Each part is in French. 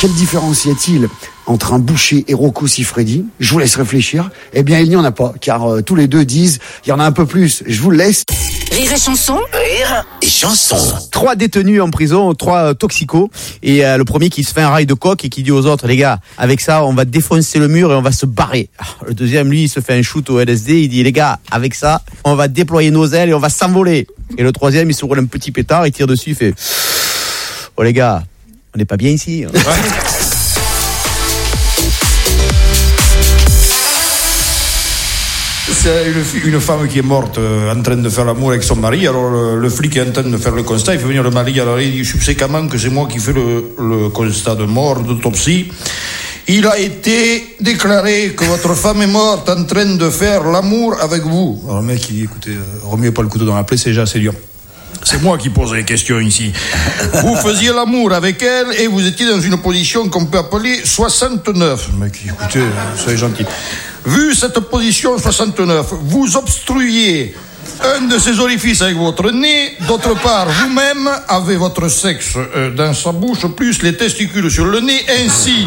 quelle différence y a-t-il entre un boucher et Rocco Siffredi? Je vous laisse réfléchir. Eh bien, il n'y en a pas, car tous les deux disent, il y en a un peu plus. Je vous le laisse. Rire et chanson. Rire et chanson. 3 détenus en prison, 3 toxicos. Et le premier qui se fait un rail de coke et qui dit aux autres, les gars, avec ça, on va défoncer le mur et on va se barrer. Le deuxième, lui, il se fait un shoot au LSD. Il dit, les gars, avec ça, on va déployer nos ailes et on va s'envoler. Et le troisième, il se roule un petit pétard, il tire dessus, il fait, oh les gars, on n'est pas bien ici. Ouais. C'est une femme qui est morte en train de faire l'amour avec son mari. Alors le flic est en train de faire le constat. Il fait venir le mari. Alors il dit subséquemment que c'est moi qui fais le constat de mort, d'autopsie. Il a été déclaré que votre femme est morte en train de faire l'amour avec vous. Alors le mec il dit écoutez, remuez pas le couteau dans la plaie, c'est déjà assez dur. C'est moi qui pose les questions ici. Vous faisiez l'amour avec elle et vous étiez dans une position qu'on peut appeler 69. Le mec, écoutez, soyez gentil. Vu cette position 69, vous obstruiez un de ses orifices avec votre nez. D'autre part, vous-même avez votre sexe dans sa bouche, plus les testicules sur le nez, ainsi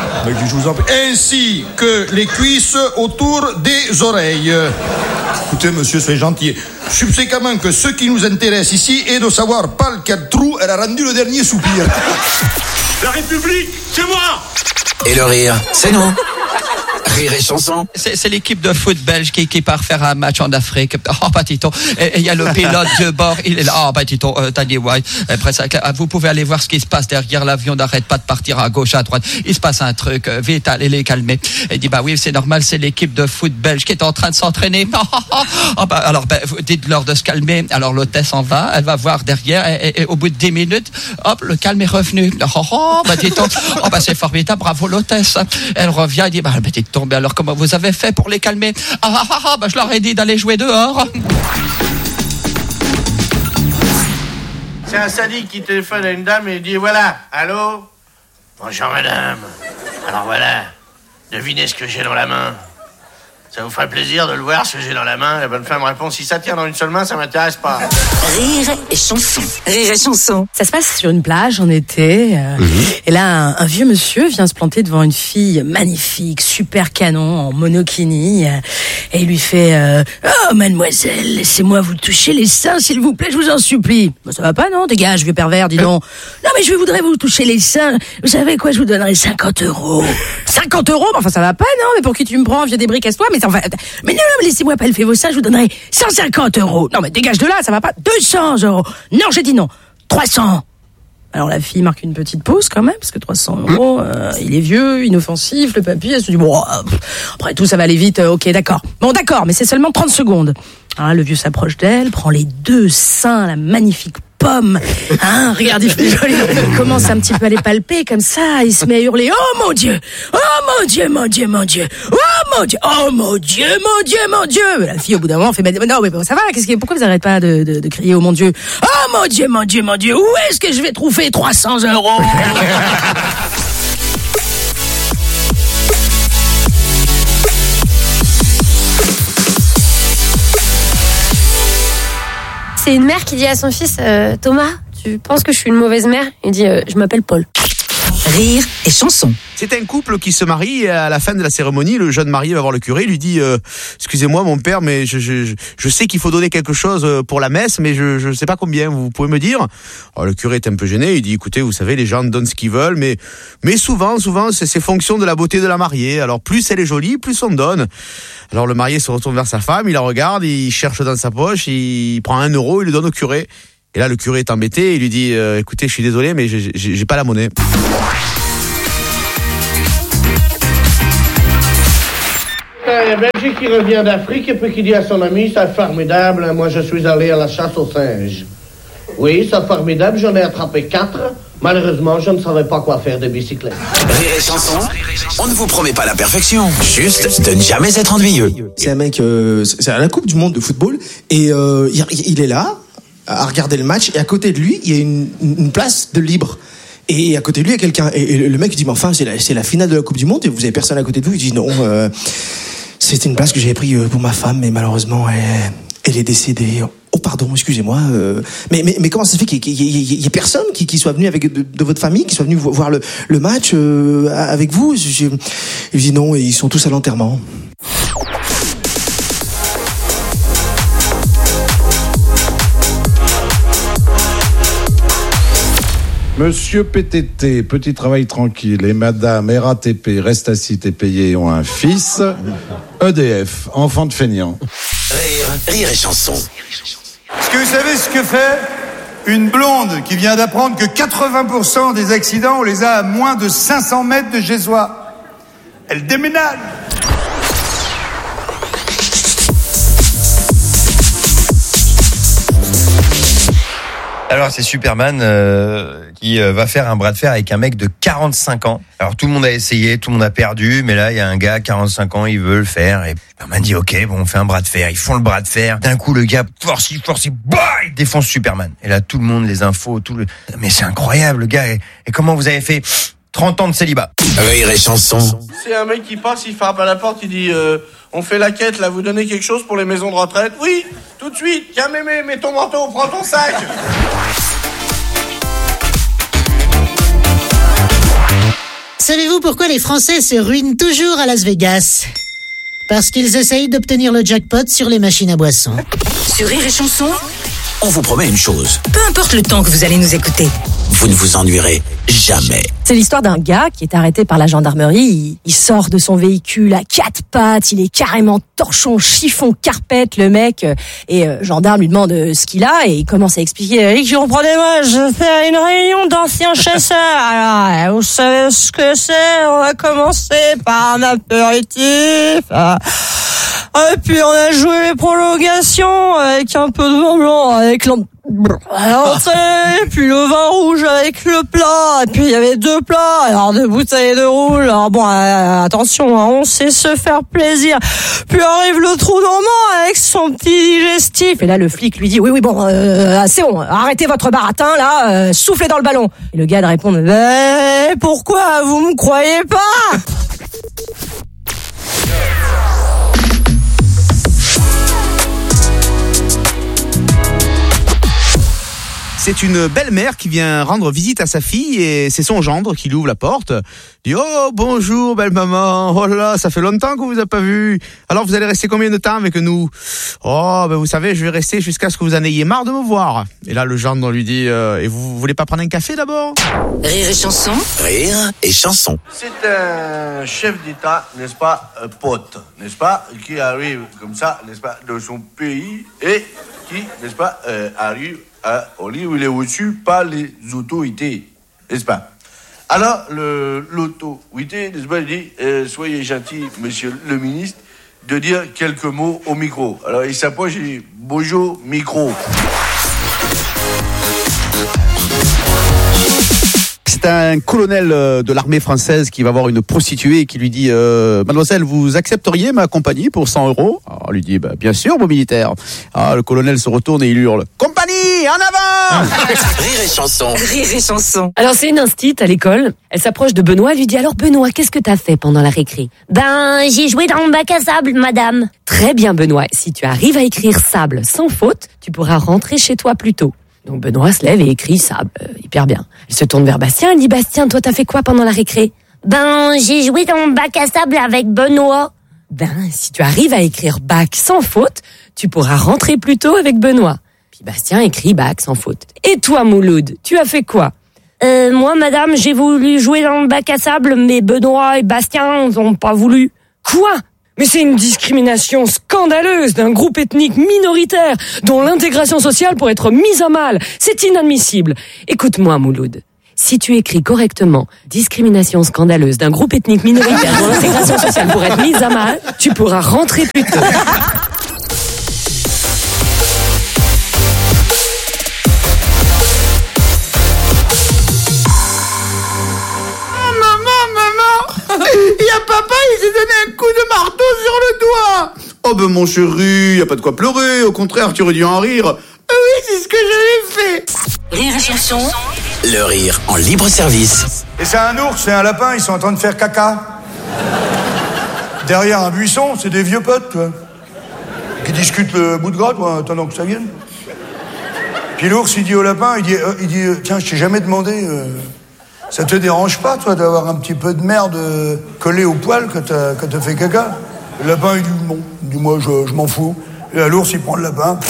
que les cuisses autour des oreilles. Écoutez, monsieur, soyez gentil. Subséquemment que ce qui nous intéresse ici est de savoir par quel trou elle a rendu le dernier soupir. La République, c'est moi! Et le rire, c'est nous. Rire et chanson. C'est l'équipe de foot belge qui part faire un match en Afrique. Oh, bah, Tito. Et il y a le pilote de bord. Il est là. Oh, bah, Tito, Tony White. Après ça, vous pouvez aller voir ce qui se passe derrière l'avion. N'arrête pas de partir à gauche, à droite. Il se passe un truc. Vite, allez les calmer. Il dit, bah oui, c'est normal. C'est l'équipe de foot belge qui est en train de s'entraîner. Oh, bah, alors, dites-leur de se calmer. Alors, l'hôtesse en va. Elle va voir derrière. Et au bout de 10 minutes, hop, le calme est revenu. Bah, Tito. Oh, bah, c'est formidable. Bravo, l'hôtesse. Elle revient. Elle dit, bah, Tito. Mais alors comment vous avez fait pour les calmer? Bah je leur ai dit d'aller jouer dehors. C'est un sadique qui téléphone à une dame et dit voilà, allô? Bonjour madame. Alors voilà, devinez ce que j'ai dans la main. Ça vous ferait plaisir de le voir, ce que j'ai dans la main? La bonne femme répond, si ça tient dans une seule main, ça m'intéresse pas. Rire et chanson. Rire et chanson. Ça se passe sur une plage en été. Et là, un vieux monsieur vient se planter devant une fille magnifique, super canon, en monokini. Et il lui fait oh, mademoiselle, laissez-moi vous toucher les seins, s'il vous plaît, je vous en supplie. Bah, ça va pas, non? Dégage, vieux pervers, dis donc. Non, mais je voudrais vous toucher les seins. Vous savez quoi, je vous donnerai 50 €. 50 €? Enfin, ça va pas, non? Mais pour qui tu me prends, vieux débris, casse-toi? Mais non, laissez-moi palper vos seins, je vous donnerai 150 €. Non, mais dégage de là, ça va pas. 200 €. Non, j'ai dit non. 300. Alors la fille marque une petite pause quand même, parce que 300 €, il est vieux, inoffensif, le papy, elle se dit bon, après tout ça va aller vite, ok d'accord. Bon d'accord, mais c'est seulement 30 secondes. Alors, le vieux s'approche d'elle, prend les 2 seins, la magnifique pomme, regarde, il commence un petit peu à les palper comme ça, il se met à hurler, oh mon Dieu, oh mon Dieu, mon Dieu, mon Dieu, oh mon Dieu, oh mon Dieu, mon Dieu, mon Dieu. La fille au bout d'un moment fait, non mais ça va, pourquoi vous n'arrêtez pas de crier oh mon Dieu, oh mon Dieu, mon Dieu, mon Dieu, où est-ce que je vais trouver 300 €? C'est une mère qui dit à son fils Thomas, tu penses que je suis une mauvaise mère? Il dit je m'appelle Paul. Rire et chanson. C'est un couple qui se marie et à la fin de la cérémonie, le jeune marié va voir le curé, lui dit excusez-moi mon père, mais je sais qu'il faut donner quelque chose pour la messe, mais je sais pas combien, vous pouvez me dire? Alors, le curé est un peu gêné, il dit écoutez, vous savez, les gens donnent ce qu'ils veulent, mais souvent c'est fonction de la beauté de la mariée. Alors plus elle est jolie, plus on donne. Alors le marié se retourne vers sa femme, il la regarde, il cherche dans sa poche, il prend 1 €, il le donne au curé. Et là, le curé est embêté, il lui dit écoutez, je suis désolé, mais j'ai pas la monnaie. Un Belge qui revient d'Afrique et puis qui dit à son ami, c'est formidable, moi je suis allé à la chasse aux singes. Oui, c'est formidable, j'en ai attrapé 4. Malheureusement, je ne savais pas quoi faire de bicyclette. Rire et chanson, on ne vous promet pas la perfection, juste de ne jamais être ennuyeux. C'est un mec, c'est à la Coupe du Monde de football, et il est là, à regarder le match, et à côté de lui, il y a une place de libre. Et à côté de lui, il y a quelqu'un. Et le mec, il dit, mais enfin, c'est la finale de la Coupe du Monde, et vous avez personne à côté de vous? Il dit, non, c'était une place que j'avais pris pour ma femme, mais malheureusement, elle est décédée. Oh pardon, excusez-moi. Mais comment ça se fait qu'il y ait personne qui soit venu avec de votre famille, qui soit venu voir le match avec vous? Il dit non, ils sont tous à l'enterrement. Monsieur PTT, petit travail tranquille, et madame RATP, reste assis et payé, ont un fils. EDF, enfant de feignant. Rire et chanson. Est-ce que vous savez ce que fait une blonde qui vient d'apprendre que 80% des accidents, on les a à moins de 500 mètres de chez soi? Elle déménage. Alors c'est Superman qui va faire un bras de fer avec un mec de 45 ans. Alors tout le monde a essayé, tout le monde a perdu, mais là il y a un gars 45 ans, il veut le faire et Superman dit ok, bon on fait un bras de fer. Ils font le bras de fer. D'un coup le gars force, bah, il défonce Superman. Et là tout le monde, les infos, mais c'est incroyable le gars. Et comment vous avez fait 30 ans de célibat? Rire et chanson. C'est un mec qui passe, il frappe à la porte, il dit on fait la quête là, vous donnez quelque chose pour les maisons de retraite? Oui, tout de suite. Tiens mémé, mets ton manteau, prends ton sac. Savez-vous pourquoi les Français se ruinent toujours à Las Vegas? Parce qu'ils essayent d'obtenir le jackpot sur les machines à boissons. Sur Rire et Chanson, On vous promet une chose. peu importe le temps que vous allez nous écouter. Vous ne vous ennuierez jamais. C'est l'histoire d'un gars qui est arrêté par la gendarmerie. Il sort de son véhicule à 4 pattes. Il est carrément torchon, chiffon, carpette, le mec. Et gendarme lui demande ce qu'il a et il commence à expliquer. Comprenez-moi, je fais une réunion d'anciens chasseurs. Alors, vous savez ce que c'est? On va commencer par un apéritif. Et puis on a joué les prolongations avec un peu de vin blanc, avec puis le vin rouge avec le plat, et puis il y avait 2 plats, alors 2 bouteilles de rouge. Alors bon, attention, hein, on sait se faire plaisir. Puis arrive le trou normand avec son petit digestif, et là le flic lui dit oui bon, c'est bon, arrêtez votre baratin là, soufflez dans le ballon. Et le gars répond pourquoi vous me croyez pas? C'est une belle-mère qui vient rendre visite à sa fille et c'est son gendre qui lui ouvre la porte. Il dit « Oh, bonjour, belle maman. Oh là, ça fait longtemps qu'on vous a pas vu. Alors, vous allez rester combien de temps avec nous ?»« Oh, ben vous savez, je vais rester jusqu'à ce que vous en ayez marre de me voir. » Et là, le gendre lui dit « Et vous voulez pas prendre un café d'abord ?» Rire et Chanson. Rire et chanson. C'est un chef d'État, n'est-ce pas, pote, n'est-ce pas, qui arrive comme ça, n'est-ce pas, de son pays et qui, n'est-ce pas, arrive au lieu où il est reçu par les autorités, n'est-ce pas? Alors, l'autorité, n'est-ce pas, il dit, soyez gentil, monsieur le ministre, de dire quelques mots au micro. Alors, il s'approche et dit, bonjour, micro. C'est un colonel de l'armée française qui va voir une prostituée et qui lui dit Mademoiselle, vous accepteriez ma compagnie pour 100 €? Alors, elle lui dit bien sûr, mon militaire. Alors, le colonel se retourne et il hurle Compagnie, en avant! Rire et chanson. Rire et Chanson. Alors c'est une instite à l'école, elle s'approche de Benoît, elle lui dit alors Benoît, qu'est-ce que t'as fait pendant la récré? J'ai joué dans le bac à sable, madame. Très bien Benoît, si tu arrives à écrire sable sans faute, tu pourras rentrer chez toi plus tôt. Donc Benoît se lève et écrit sable, hyper bien. Il se tourne vers Bastien, il dit Bastien, toi t'as fait quoi pendant la récré? J'ai joué dans le bac à sable avec Benoît. Si tu arrives à écrire bac sans faute, tu pourras rentrer plus tôt avec Benoît. Puis Bastien écrit bac sans faute. Et toi Mouloud, tu as fait quoi? Moi, madame, j'ai voulu jouer dans le bac à sable, mais Benoît et Bastien n'ont pas voulu. Quoi? Mais c'est une discrimination scandaleuse d'un groupe ethnique minoritaire dont l'intégration sociale pourrait être mise à mal. C'est inadmissible. Écoute-moi, Mouloud. Si tu écris correctement discrimination scandaleuse d'un groupe ethnique minoritaire dont l'intégration sociale pourrait être mise à mal, tu pourras rentrer plus tôt. Il y a papa, il s'est donné un coup de marteau sur le doigt. Oh ben mon chéri, y a pas de quoi pleurer, au contraire, tu aurais dû en rire. Oui, c'est ce que j'avais fait. Rire et Chanson. Le rire en libre service. Et c'est un ours et un lapin, ils sont en train de faire caca. Derrière un buisson, c'est des vieux potes, quoi. Qui discutent le bout de gras, toi, attendant que ça vienne. Puis l'ours, il dit au lapin, il dit tiens, je t'ai jamais demandé, ça te dérange pas, toi, d'avoir un petit peu de merde collée au poil quand t'as fait caca? Le lapin, il dit non. Il dit moi, je m'en fous. Et là, l'ours, il prend le lapin.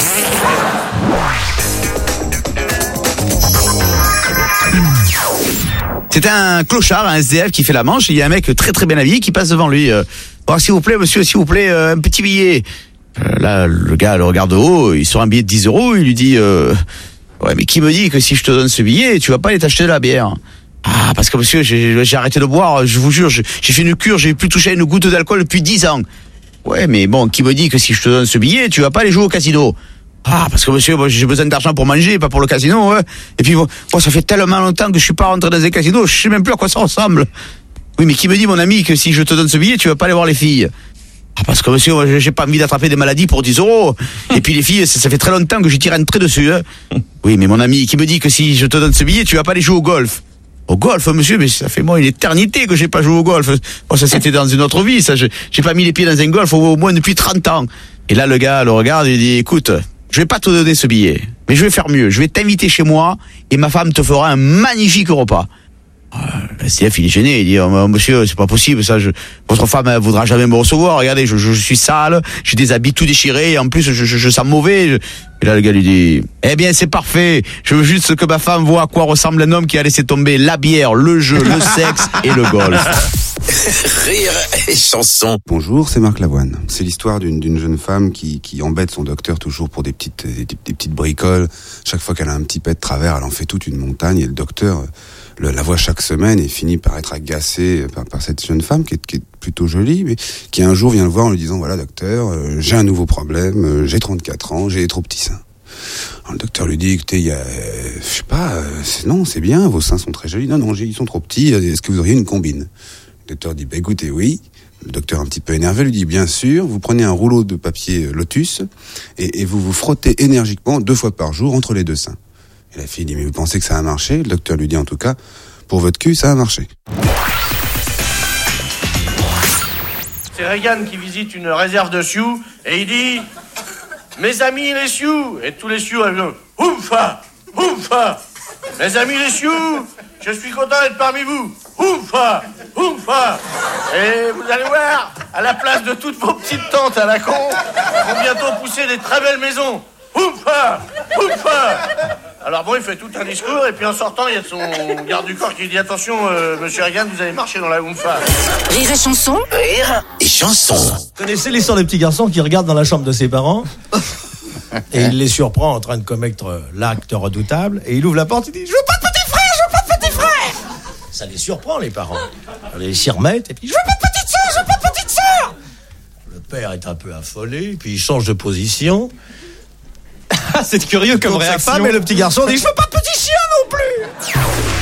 C'était un clochard, un SDF qui fait la manche, et il y a un mec très très bien habillé qui passe devant lui. Oh, s'il vous plaît, monsieur, s'il vous plaît, un petit billet. Là, le gars le regarde de haut, il sort un billet de 10 €, il lui dit ouais, mais qui me dit que si je te donne ce billet, tu vas pas aller t'acheter de la bière? Ah, parce que monsieur, j'ai arrêté de boire, je vous jure, j'ai fait une cure, j'ai plus touché une goutte d'alcool depuis 10 ans. Ouais, mais bon, qui me dit que si je te donne ce billet, tu vas pas aller jouer au casino? Ah, parce que monsieur, moi, j'ai besoin d'argent pour manger, pas pour le casino, ouais. Et puis, moi, ça fait tellement longtemps que je suis pas rentré dans un casino, je sais même plus à quoi ça ressemble. Oui, mais qui me dit, mon ami, que si je te donne ce billet, tu vas pas aller voir les filles? Ah, parce que monsieur, moi, j'ai pas envie d'attraper des maladies pour 10 €. Et puis les filles, ça fait très longtemps que je tire un trait dessus, hein. Oui, mais mon ami, qui me dit que si je te donne ce billet, tu vas pas aller jouer au golf? Au golf, monsieur, mais ça fait moi une éternité que j'ai pas joué au golf. Bon, ça c'était dans une autre vie, ça. J'ai pas mis les pieds dans un golf au moins depuis 30 ans. Et là, le gars le regarde et dit, écoute, je vais pas te donner ce billet, mais je vais faire mieux. Je vais t'inviter chez moi et ma femme te fera un magnifique repas. Le SDF, il est gêné, il dit, oh, monsieur, c'est pas possible, ça, votre femme, elle voudra jamais me recevoir, regardez, je suis sale, j'ai des habits tout déchirés, et en plus, je sens mauvais. Et là, le gars lui dit, eh bien, c'est parfait, je veux juste que ma femme voit à quoi ressemble un homme qui a laissé tomber la bière, le jeu, le sexe et le golf. Rire et chanson. Bonjour, c'est Marc Lavoine. C'est l'histoire d'une jeune femme qui embête son docteur toujours pour des petites bricoles. Chaque fois qu'elle a un petit pet de travers, elle en fait toute une montagne, et le docteur la voit chaque semaine et finit par être agacé par cette jeune femme qui est plutôt jolie, mais qui un jour vient le voir en lui disant, voilà docteur, j'ai un nouveau problème, j'ai 34 ans, j'ai des trop petits seins. Alors le docteur lui dit, écoutez, je sais pas, non, c'est bien, vos seins sont très jolis. Non, ils sont trop petits, est-ce que vous auriez une combine? Le docteur dit, écoutez, oui. Le docteur, un petit peu énervé, lui dit, bien sûr, vous prenez un rouleau de papier Lotus et vous vous frottez énergiquement 2 fois par jour entre les 2 seins. Et la fille dit, mais vous pensez que ça a marché? Le docteur lui dit, en tout cas, pour votre cul, ça a marché. C'est Reagan qui visite une réserve de sioux et il dit, mes amis les sioux, et tous les sioux arrivent, oumfa, oumfa, mes amis les sioux, je suis content d'être parmi vous, oumfa, oumfa. Et vous allez voir, à la place de toutes vos petites tantes à la con, vont bientôt pousser des très belles maisons. Oumfa, oumfa. Alors bon, il fait tout un discours et puis en sortant, il y a son garde du corps qui dit, attention, monsieur Reagan, vous allez marcher dans la oumfa. Rire et chanson. Rire et chanson. Vous connaissez l'histoire des petits garçons qui regardent dans la chambre de ses parents et il les surprend en train de commettre l'acte redoutable et il ouvre la porte, il dit, je veux pas de petit frère, je veux pas de petit frère. Ça les surprend, les parents. Alors, ils s'y remettent et puis, je veux pas de petite sœur, je veux pas de petite sœur. Le père est un peu affolé, puis il change de position. C'est curieux comme réaction. Mais le petit garçon dit, je veux pas de petit chien non plus.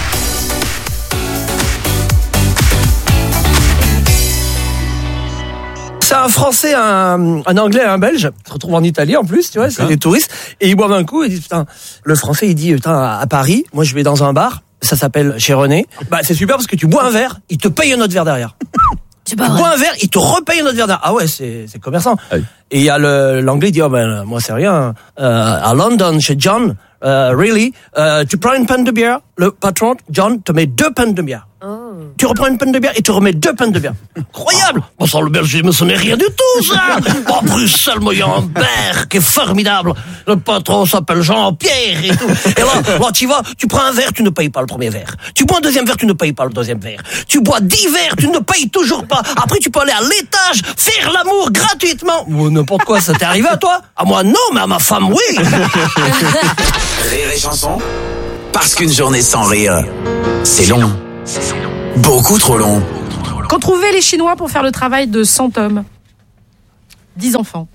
C'est un Français, un Anglais et un Belge, ils se retrouvent en Italie en plus, tu vois, c'est des touristes, et ils boivent un coup, et ils disent, putain, le Français il dit, putain, à Paris, moi je vais dans un bar, ça s'appelle chez René, bah c'est super parce que tu bois un verre, il te paye un autre verre derrière. Tu bois un verre, il te repaye un autre verre derrière. Ah ouais, c'est commerçant. Oui. Et il y a l'anglais, il dit, oh ben, moi c'est rien, à London, chez John, really, tu prends une panne de bière, le patron, John, te met 2 pannes de bière. Oh. Tu reprends une panne de bière et tu remets 2 pannes de bière. Incroyable! Bon, sans le Belge, mais ce n'est rien du tout, ça! En Bruxelles, moi, il y a un bar qui est formidable. Le patron s'appelle Jean-Pierre et tout. Et là, tu vas, tu prends un verre, tu ne payes pas le premier verre. Tu bois un deuxième verre, tu ne payes pas le deuxième verre. Tu bois 10 verres, tu ne payes toujours pas. Après, tu peux aller à l'étage, faire l'amour gratuitement. Ou n'importe quoi, ça t'est arrivé à toi? À moi, non, mais à ma femme, oui! Rire et chanson. Parce qu'une journée sans rire, c'est long. Beaucoup trop long. Qu'ont trouvé les Chinois pour faire le travail de 100 hommes? 10 enfants.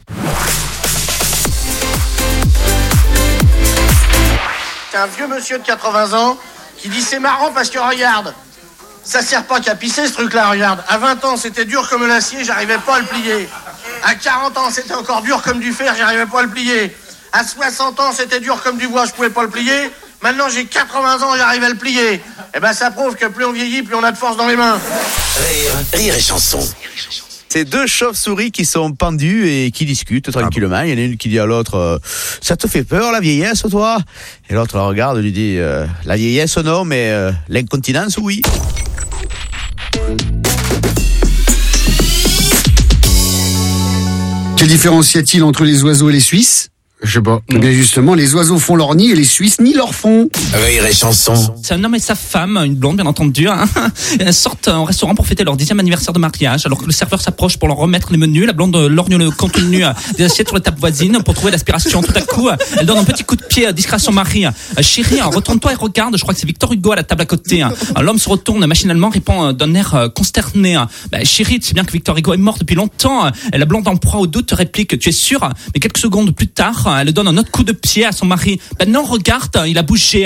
C'est un vieux monsieur de 80 ans qui dit, c'est marrant parce que regarde, ça sert pas qu'à pisser ce truc-là, regarde. À 20 ans, c'était dur comme l'acier, j'arrivais pas à le plier. À 40 ans, c'était encore dur comme du fer, j'arrivais pas à le plier. À 60 ans, c'était dur comme du bois, je pouvais pas le plier. Maintenant, j'ai 80 ans, j'arrive à le plier. Eh ben, ça prouve que plus on vieillit, plus on a de force dans les mains. Rire et chanson. C'est deux chauves-souris qui sont pendues et qui discutent tranquillement. Il y en a une qui dit à l'autre, ça te fait peur la vieillesse toi? Et l'autre la regarde et lui dit, la vieillesse non, mais l'incontinence oui. Quelle différence y a-t-il entre les oiseaux et les Suisses? Je sais pas. Mais justement, les oiseaux font leur nid et les Suisses nient leur fond. Rire et chanson. C'est un homme et sa femme, une blonde bien entendu, Elles sortent au restaurant pour fêter leur 10e anniversaire de mariage. Alors que le serveur s'approche pour leur remettre les menus, la blonde lorgne le contenu des assiettes sur la table voisine pour trouver l'aspiration. Tout à coup, elle donne un petit coup de pied discret à son mari. Chérie, retourne-toi et regarde, je crois que c'est Victor Hugo à la table à côté. L'homme se retourne machinalement, répond d'un air consterné. Chérie, tu sais bien que Victor Hugo est mort depuis longtemps. La blonde en proie au doute réplique, tu es sûr? Mais quelques secondes plus tard, elle donne un autre coup de pied à son mari. Non, regarde, il a bougé.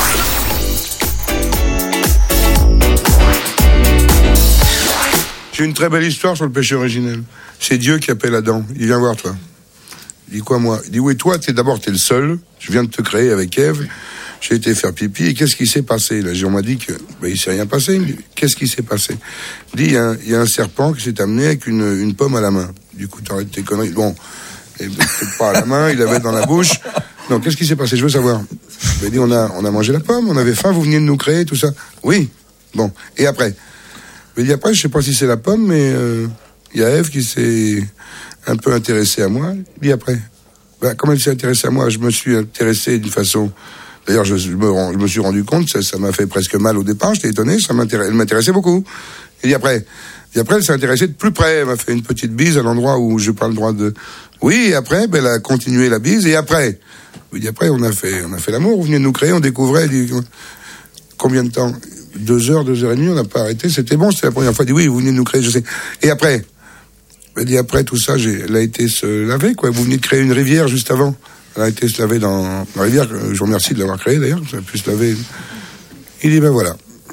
J'ai une très belle histoire sur le péché originel. C'est Dieu qui appelle Adam. Il vient voir toi. Il dit quoi moi? Il dit oui, toi, t'es le seul. Je viens de te créer avec Ève. J'ai été faire pipi. Et qu'est-ce qui s'est passé? Là, on m'a dit que il s'est rien passé. Il me dit, qu'est-ce qui s'est passé? Il dit il y a un serpent qui s'est amené avec une pomme à la main. Du coup, t'arrêtes tes conneries. Bon. Et peut-être pas à la main, il l'avait dans la bouche. Non, qu'est-ce qui s'est passé? Je veux savoir. Il m'a dit, on a mangé la pomme, on avait faim, vous veniez de nous créer, tout ça. Oui. Bon. Et après? Il dit après, je sais pas si c'est la pomme, mais il y a Ève qui s'est un peu intéressée à moi. Il dit après. Comme elle s'est intéressée à moi, je me suis intéressé d'une façon... D'ailleurs, je me suis rendu compte, ça m'a fait presque mal au départ, j'étais étonné, elle m'intéressait beaucoup. Il dit après... Et après, elle s'est intéressée de plus près. Elle m'a fait une petite bise à l'endroit où j'ai pas le droit de... Oui, et après, elle a continué la bise. Et après, on a fait l'amour. Vous venez de nous créer, on découvrait. Elle dit, combien de temps? 2 heures, 2 heures et demie, on n'a pas arrêté. C'était bon, c'était la première fois. Elle dit, oui, vous venez de nous créer, je sais. Et après, elle dit, après tout ça, elle a été se laver, quoi. Vous venez de créer une rivière juste avant. Elle a été se laver dans la rivière. Je vous remercie de l'avoir créée, d'ailleurs. Ça a pu se laver. Il dit, voilà.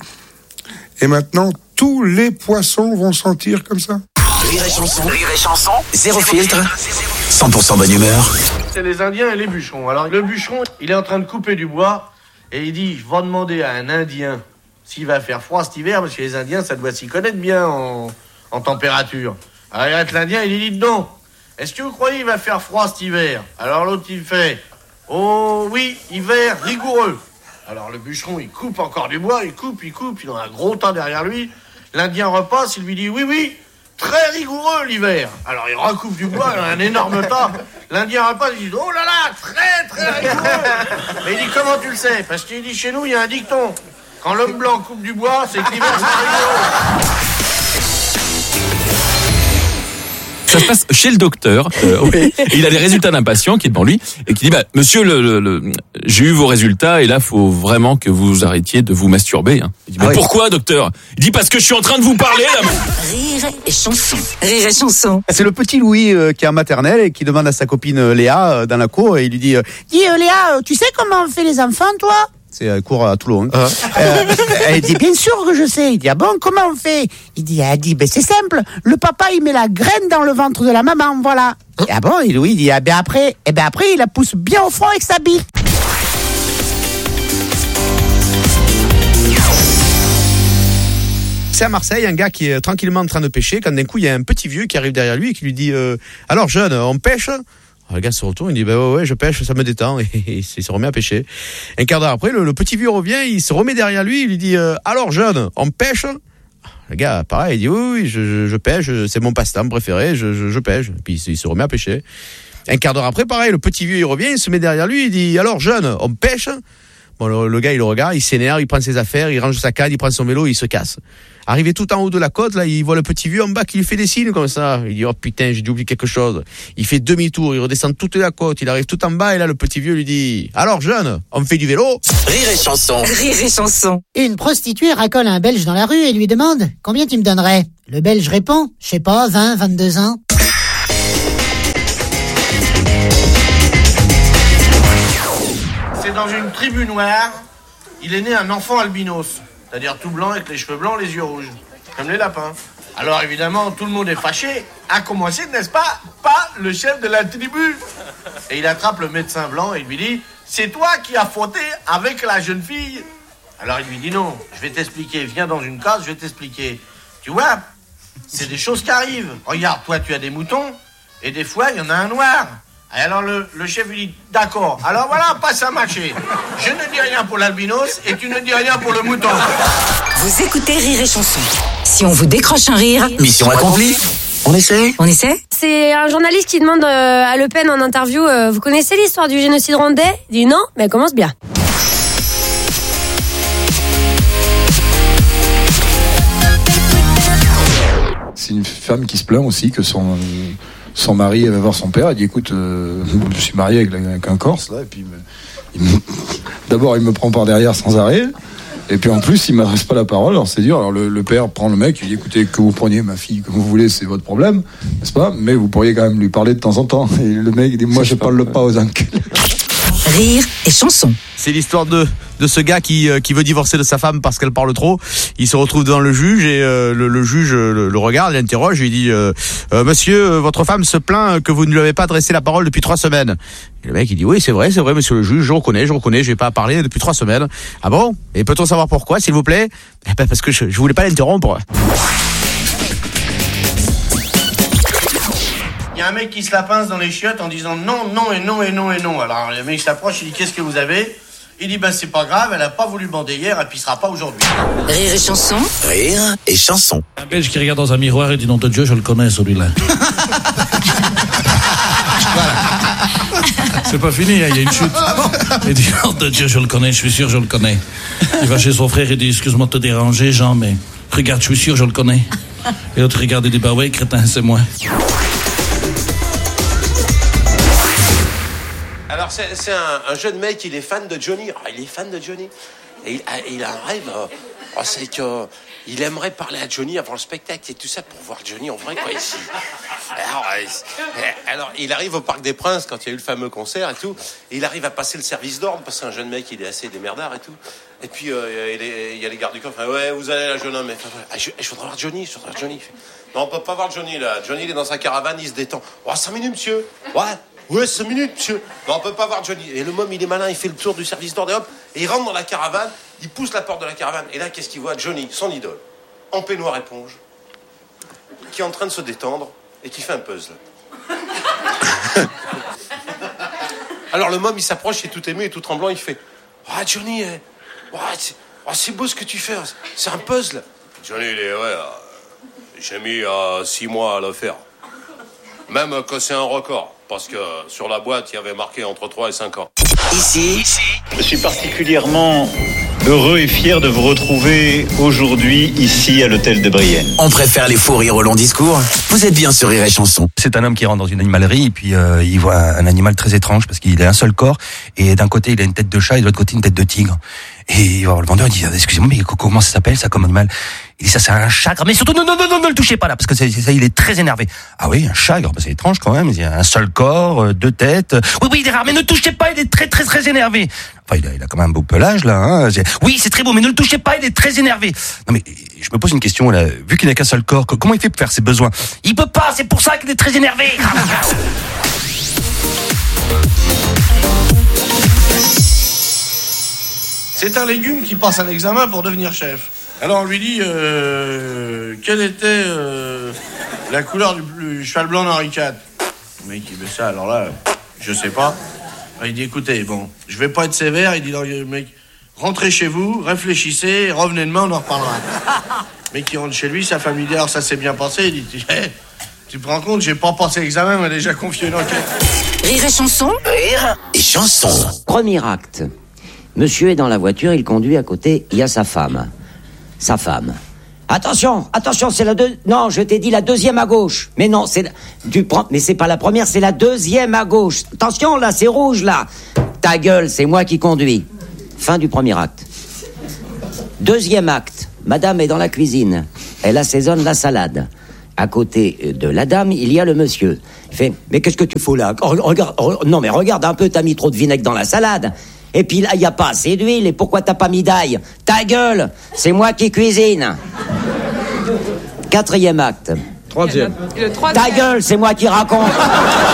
Et maintenant, tous les poissons vont sentir comme ça. Rire et chanson, zéro filtre, 100% bonne humeur. C'est les Indiens et les bûcherons. Alors le bûcheron, il est en train de couper du bois et il dit, je vais demander à un Indien s'il va faire froid cet hiver, parce que les Indiens, ça doit s'y connaître bien en température. Alors il arrête l'Indien, il lui dit, non, est-ce que vous croyez qu'il va faire froid cet hiver? Alors l'autre, il fait, oh oui, hiver rigoureux. Alors le bûcheron, il coupe encore du bois, il coupe, il a un gros tas derrière lui. L'Indien repasse, il lui dit, oui, très rigoureux l'hiver. Alors il recoupe du bois, il a un énorme tas. L'Indien repasse, il dit, oh là là, très rigoureux. Mais il dit, comment tu le sais? Parce qu'il dit, chez nous, il y a un dicton. Quand l'homme blanc coupe du bois, c'est que l'hiver, c'est rigoureux. Ça se passe chez le docteur. Et il a les résultats d'un patient qui est devant lui et qui dit monsieur j'ai eu vos résultats et là faut vraiment que vous arrêtiez de vous masturber. Il dit pourquoi docteur? Il dit parce que je suis en train de vous parler là. Rire et chanson. Rire et chanson. C'est le petit Louis qui est en maternelle et qui demande à sa copine Léa dans la cour et il lui dit Dis Léa, tu sais comment on fait les enfants toi? C'est cours à Toulon. Elle dit bien sûr que je sais. Il dit bon comment on fait? Il dit c'est simple. Le papa il met la graine dans le ventre de la maman, voilà. Et bon et Louis il dit après il la pousse bien au front avec sa bite. C'est à Marseille, un gars qui est tranquillement en train de pêcher quand d'un coup il y a un petit vieux qui arrive derrière lui et qui lui dit alors jeune, on pêche? Le gars se retourne, il dit ouais je pêche, ça me détend, et il se remet à pêcher. Un quart d'heure après, le petit vieux revient, il se remet derrière lui, il lui dit alors jeune, on pêche? Le gars pareil, il dit oui je pêche, c'est mon passe-temps préféré, je pêche. Puis il se remet à pêcher. Un quart d'heure après, pareil, le petit vieux il revient, il se met derrière lui, il dit alors jeune, on pêche? Bon, le gars il le regarde, il s'énerve, il prend ses affaires, il range sa canne, il prend son vélo, il se casse. Arrivé tout en haut de la côte, là, il voit le petit vieux en bas qui lui fait des signes comme ça. Il dit, oh putain, j'ai dû oublier quelque chose. Il fait demi-tour, il redescend toute la côte, il arrive tout en bas et là, le petit vieux lui dit, alors jeune, on fait du vélo? Rire et chanson. Rire et chanson. Une prostituée racole un Belge dans la rue et lui demande combien tu me donnerais? Le Belge répond, je sais pas, 20, 22 ans. C'est dans une tribu noire, il est né un enfant albinos. C'est-à-dire tout blanc avec les cheveux blancs, les yeux rouges, comme les lapins. Alors évidemment, tout le monde est fâché, à commencer, n'est-ce pas le chef de la tribu. Et il attrape le médecin blanc et il lui dit, c'est toi qui as fauté avec la jeune fille? Alors il lui dit non, je vais t'expliquer, viens dans une case, je vais t'expliquer. Tu vois, c'est des choses qui arrivent. Regarde, toi, tu as des moutons, et des fois, il y en a un noir. Et alors, le chef lui dit, d'accord, alors voilà, passe à marcher. Je ne dis rien pour l'albinos, et tu ne dis rien pour le mouton. Vous écoutez Rire et Chanson. Si on vous décroche un rire... Mission accomplie. On essaie. C'est un journaliste qui demande à Le Pen en interview, vous connaissez l'histoire du génocide rwandais? Il dit non, mais elle commence bien. C'est une femme qui se plaint aussi que son mari va voir son père. Elle dit écoute, je suis marié avec un Corse là, et puis d'abord il me prend par derrière sans arrêt. Et puis en plus, il m'adresse pas la parole, alors c'est dur. Alors le père prend le mec, il dit écoutez, que vous preniez ma fille comme vous voulez, c'est votre problème, n'est-ce pas? Mais vous pourriez quand même lui parler de temps en temps. Et le mec il dit moi je parle pas aux enculés. Rire et Chanson. C'est l'histoire de ce gars qui veut divorcer de sa femme parce qu'elle parle trop. Il se retrouve devant le juge et le juge le regarde, l'interroge, il dit monsieur, votre femme se plaint que vous ne lui avez pas adressé la parole depuis 3 semaines. Et le mec il dit oui, c'est vrai monsieur le juge, je reconnais, j'ai pas parlé depuis 3 semaines. Ah bon? Et peut-on savoir pourquoi, s'il vous plaît? Eh ben parce que je voulais pas l'interrompre. Il y a un mec qui se la pince dans les chiottes en disant non, non et non et non et non. Alors le mec s'approche, il dit qu'est-ce que vous avez? Il dit c'est pas grave, elle a pas voulu bander hier, elle pissera pas aujourd'hui. Rire et Chanson. Rire et Chanson. Un Belge qui regarde dans un miroir et dit nom de Dieu, je le connais celui-là. C'est pas fini, il y a une chute. Il dit nom de Dieu, je le connais, je suis sûr, je le connais. Il va chez son frère et dit excuse-moi de te déranger, Jean, mais regarde, je suis sûr, je le connais. Et l'autre regarde et dit bah ouais, crétin, c'est moi. Alors c'est un jeune mec, il est fan de Johnny. Il est fan de Johnny. Et il a un rêve, c'est que il aimerait parler à Johnny avant le spectacle et tout ça pour voir Johnny en vrai quoi ici. Alors il arrive au Parc des Princes quand il y a eu le fameux concert et tout. Et il arrive à passer le service d'ordre parce que c'est un jeune mec, il est assez démerdard et tout. Et puis il y a les gardes du corps. Ouais, vous allez là, jeune homme. Je voudrais voir Johnny. Non, on peut pas voir Johnny là. Johnny il est dans sa caravane, il se détend. 5 minutes monsieur. Ouais, 5 minutes, monsieur. Non, on peut pas voir Johnny. Et le môme, il est malin, il fait le tour du service d'ordre et hop, et il rentre dans la caravane, il pousse la porte de la caravane, et là, qu'est-ce qu'il voit? Johnny, son idole, en peignoir éponge, qui est en train de se détendre et qui fait un puzzle. Alors le môme, il s'approche, il est tout ému et tout tremblant, il fait Johnny, c'est beau ce que tu fais, c'est un puzzle. Johnny, j'ai mis 6 mois à le faire. Même que c'est un record. Parce que sur la boîte, il y avait marqué entre 3 et 5 ans. Ici, je suis particulièrement heureux et fier de vous retrouver aujourd'hui ici à l'hôtel de Brienne. On préfère les fous rires au long discours. Vous êtes bien sur Rire et Chanson. C'est un homme qui rentre dans une animalerie et puis il voit un animal très étrange parce qu'il a un seul corps et d'un côté il a une tête de chat et de l'autre côté une tête de tigre. Et il va voir le vendeur, il dit excusez-moi mais comment ça s'appelle ça comme animal? Il dit ça c'est un chagre, mais surtout non, ne le touchez pas là parce que ça il est très énervé. Ah oui, un chagre, c'est étrange quand même, il a un seul corps, 2 têtes. Oui, il est rare, mais ne le touchez pas, il est très très très énervé. Enfin, il a quand même un beau pelage là. Hein. Oui, c'est très beau, mais ne le touchez pas, il est très énervé. Non mais je me pose une question là. Vu qu'il n'a qu'un seul corps, comment il fait pour faire ses besoins? Il peut pas, c'est pour ça qu'il est très énervé. C'est un légume qui passe un examen pour devenir chef. Alors on lui dit quelle était la couleur du cheval blanc d'Henri IV. Le mec il veut ça, alors là, je sais pas. Il dit écoutez, bon, je vais pas être sévère, il dit le mec, rentrez chez vous, réfléchissez, revenez demain, on en reparlera. Le mec qui rentre chez lui, sa famille dit alors ça s'est bien passé, il dit tu te rends compte, j'ai pas passé l'examen, mais déjà confié une enquête. Rire et Chanson. Rire et Chanson. Premier acte. Monsieur est dans la voiture, il conduit à côté, il y a sa femme. Sa femme. Attention, c'est non, je t'ai dit la deuxième à gauche. Mais non, mais c'est pas la première, c'est la deuxième à gauche. Attention, là, c'est rouge, là. Ta gueule, c'est moi qui conduis. Fin du premier acte. Deuxième acte. Madame est dans la cuisine. Elle assaisonne la salade. À côté de la dame, il y a le monsieur. Il fait, mais qu'est-ce que tu fous là? Regarde un peu, t'as mis trop de vinaigre dans la salade. Et puis là, il n'y a pas assez d'huile. Et pourquoi t'as pas mis d'ail? Ta gueule, c'est moi qui cuisine. Quatrième acte. Troisième. Ta gueule, c'est moi qui raconte.